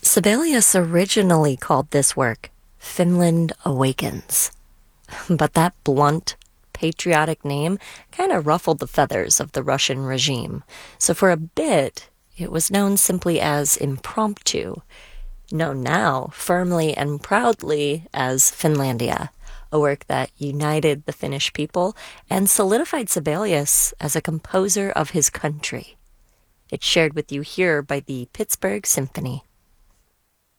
Sibelius originally called this work Finland Awakens, but that blunt, patriotic name kind of ruffled the feathers of the Russian regime. So for a bit, it was known simply as Impromptu, known now firmly and proudly as Finlandia, a work that united the Finnish people and solidified Sibelius as a composer of his country. It's shared with you here by the Pittsburgh Symphony.